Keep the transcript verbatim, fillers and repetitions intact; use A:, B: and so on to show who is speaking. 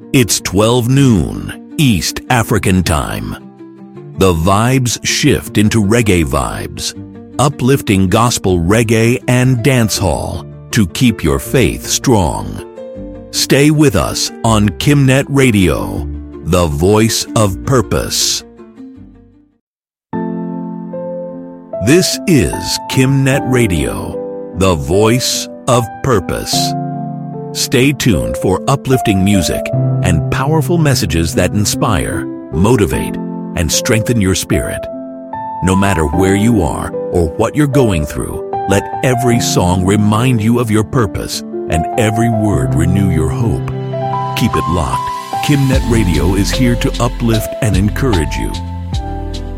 A: It's twelve noon, East African Time. The vibes shift into reggae vibes, uplifting gospel reggae and dancehall to keep your faith strong. Stay with us on Kimnet Radio, the voice of purpose. This is Kimnet Radio, the voice of purpose. Stay tuned for uplifting music and powerful messages that inspire, motivate, and strengthen your spirit. No matter where you are or what you're going through, let every song remind you of your purpose and every word renew your hope. Keep it locked. Kimnet Radio is here to uplift and encourage you